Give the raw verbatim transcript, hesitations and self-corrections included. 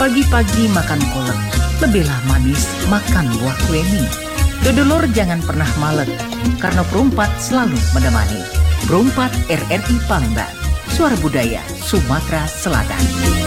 Pagi-pagi makan kolak, lebihlah manis makan buah kueni. Dodolor jangan pernah malet, karena perumpat selalu menemani. Perumpat R R I Palembang, suara budaya Sumatera Selatan.